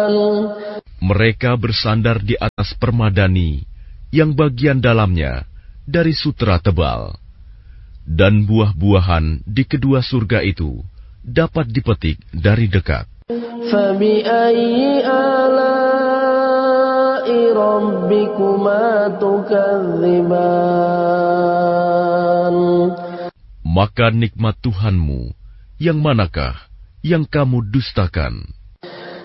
Mereka bersandar di atas permadani yang bagian dalamnya dari sutera tebal, dan buah-buahan di kedua surga itu dapat dipetik dari dekat. Maka nikmat Tuhanmu yang manakah yang kamu dustakan?